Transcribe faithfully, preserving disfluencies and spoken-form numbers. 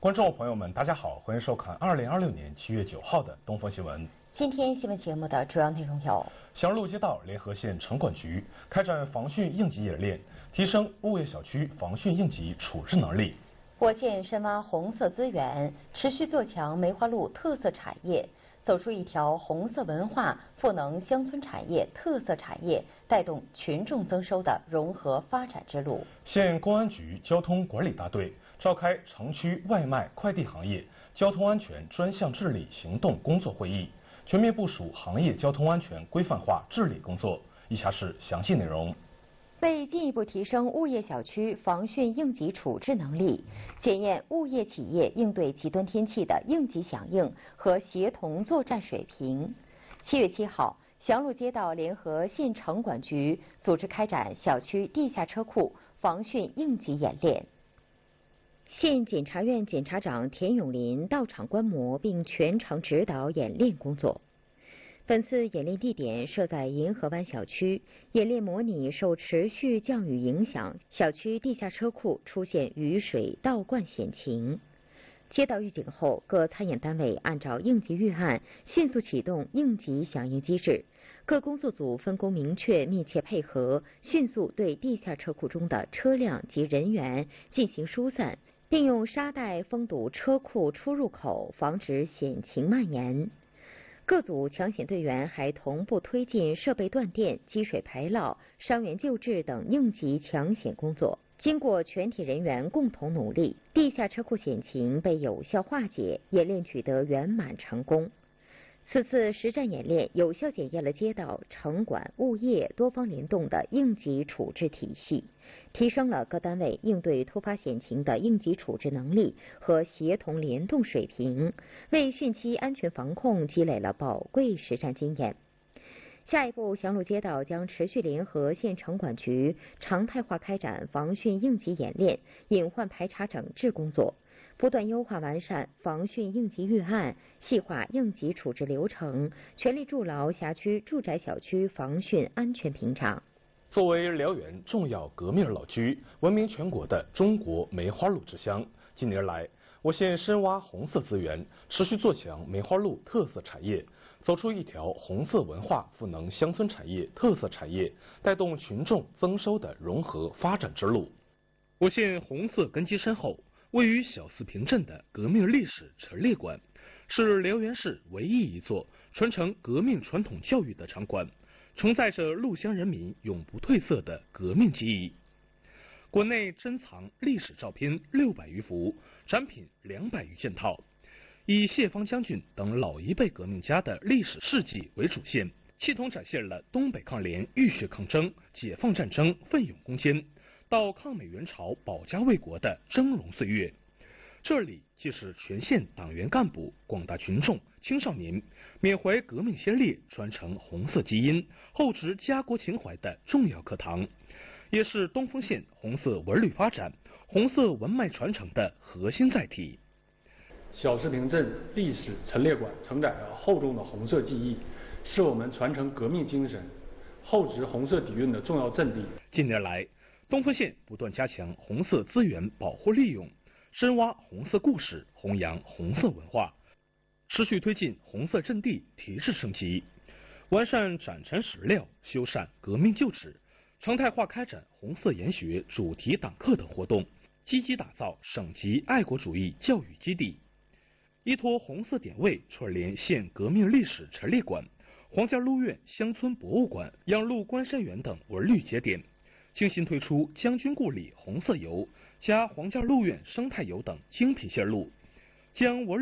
观众朋友们，大家好，欢迎收看二零二六年七月九号的东风新闻。 今天新闻节目的主要内容有： 祥路街道联合县城管局开展防汛应急演练，提升物业小区防汛应急处置能力。 我县深挖红色资源，持续做强梅花鹿特色产业，走出一条红色文化赋能乡村产业特色产业，带动群众增收的融合发展之路。 县公安局交通管理大队召开城区外卖快递行业交通安全专项治理行动工作会议，全面部署行业交通安全规范化治理工作。以下是详细内容。 为进一步提升物业小区防汛应急处置能力，检验物业企业应对极端天气的应急响应和协同作战水平，七月七号，祥路街道联合县城管局组织开展小区地下车库防汛应急演练。县检察院检察长田永林到场观摩并全程指导演练工作。本次演练地点设在银河湾小区，演练模拟受持续降雨影响，小区地下车库出现雨水倒灌险情。接到预警后，各参演单位按照应急预案，迅速启动应急响应机制，各工作组分工明确，密切配合，迅速对地下车库中的车辆及人员进行疏散，并用沙袋封堵车库出入口，防止险情蔓延。各组抢险队员还同步推进设备断电、积水排涝、伤员救治等应急抢险工作。经过全体人员共同努力，地下车库险情被有效化解，演练取得圆满成功。此次实战演练有效检验了街道、城管、物业多方联动的应急处置体系，提升了各单位应对突发险情的应急处置能力和协同联动水平，为汛期安全防控积累了宝贵实战经验。下一步，祥路街道将持续联合县城管局常态化开展防汛应急演练、隐患排查整治工作，不断优化完善防汛应急预案，细化应急处置流程，全力筑牢辖区住宅小区防汛安全屏障。 作为辽源重要革命老区，闻名全国的中国梅花鹿之乡，近年来，我县深挖红色资源，持续做强梅花鹿特色产业，走出一条红色文化赋能乡村产业特色产业，带动群众增收的融合发展之路。我县红色根基深厚，位于小四平镇的革命历史陈列馆，是辽源市唯一一座传承革命传统教育的场馆，承载着鹿乡人民永不褪色的革命记忆。馆内珍藏历史照片六百余幅，展品两百余件套，以谢芳将军等老一辈革命家的历史事迹为主线，系统展现了东北抗联浴血抗争、解放战争奋勇攻坚，到抗美援朝保家卫国的峥嵘岁月。这里既是全县党员干部、广大群众、青少年缅怀革命先烈、传承红色基因、厚植家国情怀的重要课堂，也是东丰县红色文旅发展、红色文脉传承的核心载体。 小四平镇历史陈列馆承载了厚重的红色记忆，是我们传承革命精神、厚植红色底蕴的重要阵地。 近年来，东丰县不断加强红色资源保护利用，深挖红色故事，弘扬红色文化，持续推进红色阵地提质升级，完善展陈史料，修缮革命旧址，常态化开展红色研学主题党课等活动，积极打造省级爱国主义教育基地。依托红色点位，串联县革命历史陈列馆、黄家鹿苑乡村博物馆、养鹿关山园等文旅节点，精心推出将军故里红色游加黄家鹿苑生态游等精品线路，将文旅